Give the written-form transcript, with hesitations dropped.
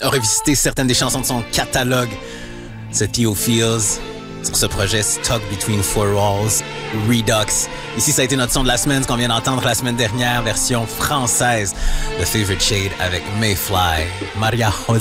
a revisité certaines des chansons de son catalogue. C'est Theo Fields sur ce projet Stuck Between Four Walls, Redux. Ici, ça a été notre son de la semaine, ce qu'on vient d'entendre la semaine dernière, version française de Favorite Shade avec Mayfly, Maria José.